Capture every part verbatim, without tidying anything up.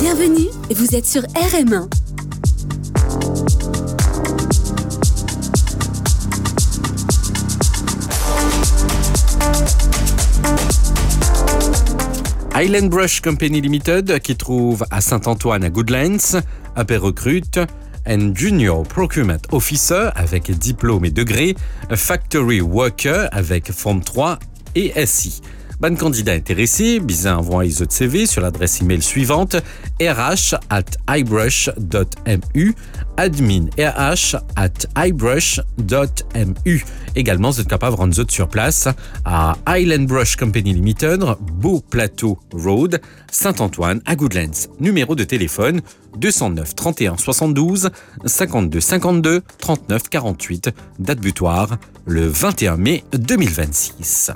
Bienvenue, vous êtes sur R M un. Island Brush Company Limited, qui trouve à Saint-Antoine à Goodlands, appel recrute un Junior Procurement Officer avec diplôme et degré, Factory Worker avec Forme trois et S I. Ban candidat intéressé, bien envoyer votre C V sur l'adresse email suivante rh at ibrush dot mu, admin rh at ibrush dot mu. Également, vous êtes capable de rendre votre sur place à Island Brush Company Limited, Beau Plateau Road, Saint-Antoine à Goodlands. Numéro de téléphone deux cent neuf trente et un soixante-douze cinquante-deux cinquante-deux trente-neuf quarante-huit. Date butoir le vingt et un mai deux mille vingt-six.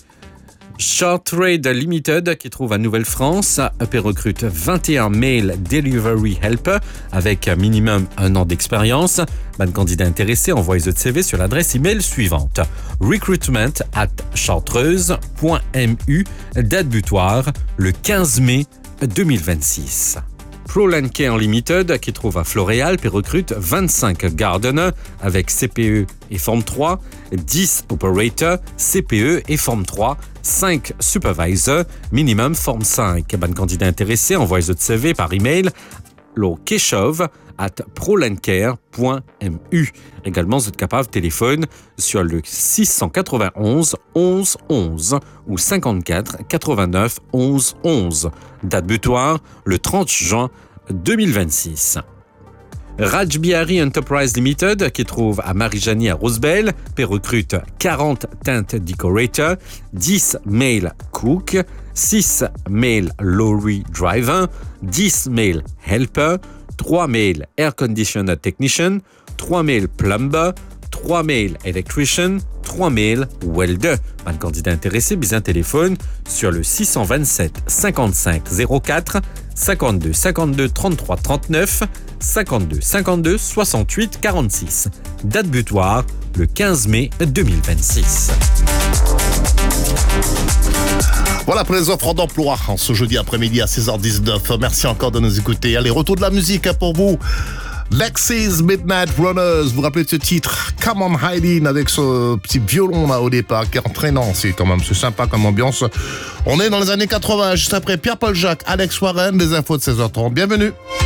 Short Trade Limited, qui trouve à Nouvelle-France, appel recrute vingt et un Mail Delivery Helper avec minimum un an d'expérience. Ban candidat intéressé, envoyez votre C V sur l'adresse email suivante recruitment at chartreuse point mu. Date butoir le quinze mai deux mille vingt-six. ProLand Care Limited, qui trouve à Floréal, et recrute vingt-cinq gardeners avec C P E et Forme trois, dix operators, C P E et Forme trois, cinq supervisors, minimum Forme cinq. Ban candidat intéressé, envoyez votre C V par email lokeshov at prolandcare point mu. Également, vous êtes capable de téléphone sur le six cent quatre-vingt-onze onze onze ou cinquante-quatre quatre-vingt-neuf onze onze. Date butoir le trente juin deux mille vingt-six. Raj Bihari Enterprise Limited, qui trouve à Marijani à Rosebel, et recrute quarante tent decorators, dix male cook, six male lorry driver, dix male helper, trois male air conditioner technician, trois male plumber, trois male electrician, trois male welder. Un candidat intéressé, bien téléphone sur le six cent vingt-sept cinquante-cinq zéro quatre, cinquante-deux cinquante-deux trente-trois trente-neuf, cinquante-deux cinquante-deux soixante-huit quarante-six. Date butoir le quinze mai deux mille vingt-six. Voilà pour les offres d'emploi en ce jeudi après-midi à seize heures dix-neuf. Merci encore de nous écouter. Allez, retour de la musique pour vous. Lex's Midnight Runners, vous vous rappelez de ce titre Come on Hiding, avec ce petit violon là au départ qui est entraînant, c'est quand même c'est sympa comme ambiance. On est dans les années quatre-vingts, juste après Pierre-Paul Jacques, Alex Warren, les infos de seize heures trente. Bienvenue.